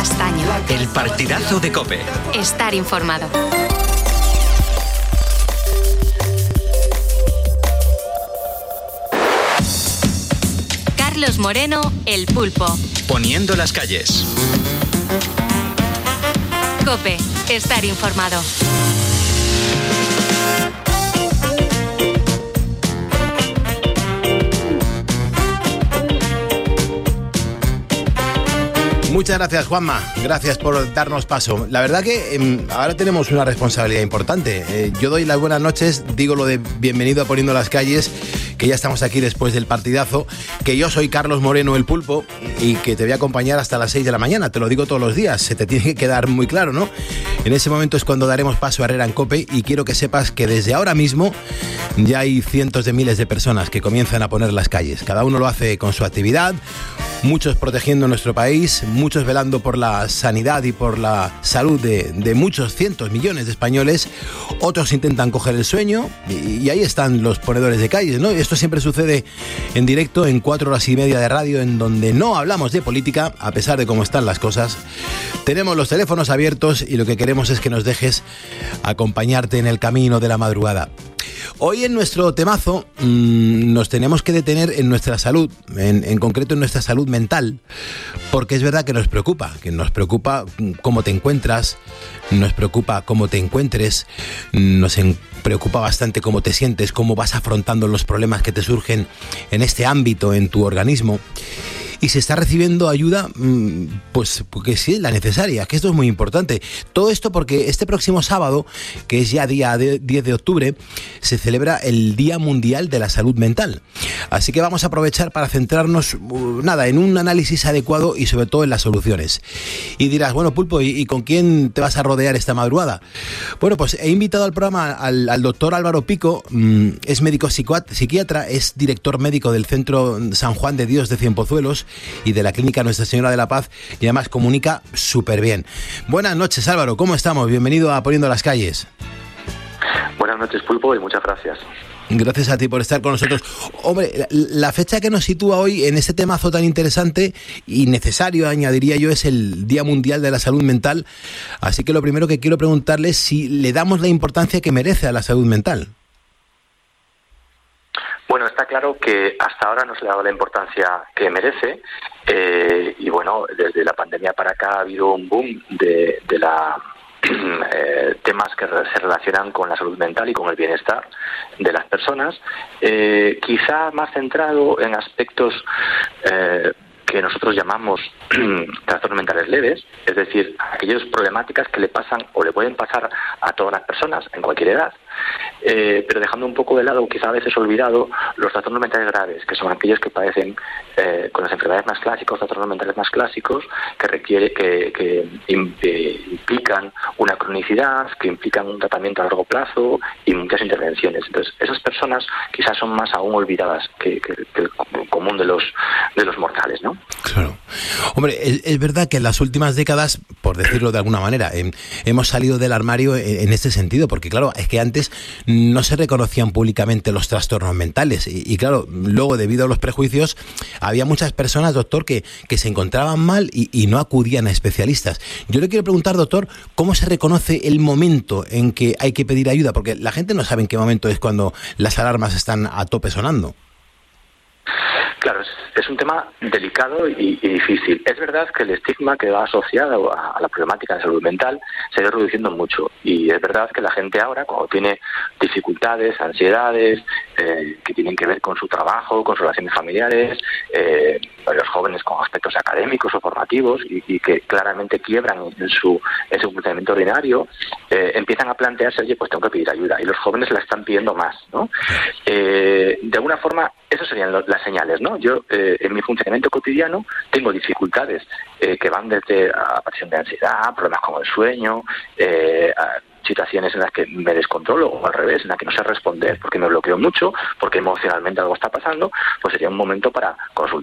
Castaño. El partidazo de COPE. Estar informado. Carlos Moreno, El Pulpo. Poniendo las calles. COPE. Estar informado. Muchas gracias, Juanma. Gracias por darnos paso. La verdad que ahora tenemos una responsabilidad importante. Yo doy las buenas noches, digo lo de bienvenido a Poniendo las calles, que ya estamos aquí después del partidazo, que yo soy Carlos Moreno, El Pulpo, y que te voy a acompañar hasta las 6 de la mañana. Te lo digo todos los días, se te tiene que quedar muy claro, ¿no? En ese momento es cuando daremos paso a Herrera en COPE, y quiero que sepas que desde ahora mismo ya hay cientos de miles de personas que comienzan a poner las calles. Cada uno lo hace con su actividad, muchos protegiendo nuestro país, muchos velando por la sanidad y por la salud de muchos cientos, millones de españoles. Otros intentan coger el sueño y ahí están los ponedores de calles, ¿no? Esto siempre sucede en directo, en 4 horas y media de radio, en donde no hablamos de política, a pesar de cómo están las cosas. Tenemos los teléfonos abiertos y lo que queremos es que nos dejes acompañarte en el camino de la madrugada. Hoy en nuestro temazo nos tenemos que detener en nuestra salud, en concreto en nuestra salud mental, porque es verdad que nos preocupa cómo te encuentras, nos preocupa cómo te encuentres, nos preocupa bastante cómo te sientes, cómo vas afrontando los problemas que te surgen en este ámbito, en tu organismo. Y se está recibiendo ayuda, pues porque sí, la necesaria, que esto es muy importante. Todo esto porque este próximo sábado, que es ya día 10 de octubre, se celebra el Día Mundial de la Salud Mental. Así que vamos a aprovechar para centrarnos, en un análisis adecuado y sobre todo en las soluciones. Y dirás, bueno, Pulpo, ¿y con quién te vas a rodear esta madrugada? Bueno, pues he invitado al programa al doctor Álvaro Pico, es médico psiquiatra, es director médico del Centro San Juan de Dios de Cienpozuelos y de la Clínica Nuestra Señora de la Paz, y además comunica súper bien. Buenas noches, Álvaro, ¿cómo estamos? Bienvenido a Poniendo las calles. Buenas noches, Pulpo, y muchas gracias. Gracias a ti por estar con nosotros. Hombre, la fecha que nos sitúa hoy en este temazo tan interesante y necesario, añadiría yo, es el Día Mundial de la Salud Mental. Así que lo primero que quiero preguntarle es si le damos la importancia que merece a la salud mental. Bueno, está claro que hasta ahora no se le ha dado la importancia que merece, y bueno, desde la pandemia para acá ha habido un boom de temas que se relacionan con la salud mental y con el bienestar de las personas, quizá más centrado en aspectos que nosotros llamamos trastornos mentales leves, es decir, aquellas problemáticas que le pasan o le pueden pasar a todas las personas en cualquier edad, pero dejando un poco de lado, quizá a veces olvidado, los trastornos mentales graves, que son aquellos que padecen con las enfermedades más clásicas, trastornos mentales más clásicos, que implican una cronicidad, que implican un tratamiento a largo plazo y muchas intervenciones. Entonces, esas personas quizás son más aún olvidadas que el común de los mortales, ¿no? Claro. Hombre, es verdad que en las últimas décadas, por decirlo de alguna manera, hemos salido del armario en este sentido, porque claro, es que antes no se reconocían públicamente los trastornos mentales y claro, luego debido a los prejuicios había muchas personas, doctor, que se encontraban mal y no acudían a especialistas. Yo le quiero preguntar, doctor, ¿cómo se reconoce el momento en que hay que pedir ayuda? Porque la gente no sabe en qué momento es cuando las alarmas están a tope sonando. Claro, es un tema delicado y difícil. Es verdad que el estigma que va asociado a la problemática de salud mental se ha ido reduciendo mucho, y es verdad que la gente ahora, cuando tiene dificultades, ansiedades, que tienen que ver con su trabajo, con sus relaciones familiares, los jóvenes con aspectos académicos o formativos y que claramente quiebran en su funcionamiento ordinario, empiezan a plantearse, oye, pues tengo que pedir ayuda, y los jóvenes la están pidiendo más, ¿no? De alguna forma, esas serían las señales, ¿no? Yo, en mi funcionamiento cotidiano, tengo dificultades que van desde aparición de ansiedad, problemas con el sueño, situaciones en las que me descontrolo, o al revés, en las que no sé responder porque me bloqueo mucho, porque emocionalmente algo está pasando, pues sería un momento para consultar